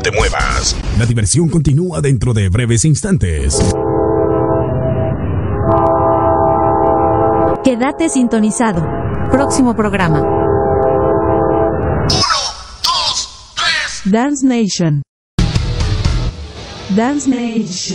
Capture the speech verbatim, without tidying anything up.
te muevas. La diversión continúa dentro de breves instantes. Quédate sintonizado. Próximo programa. Uno, dos, tres. Dance Nation. Dance Nation.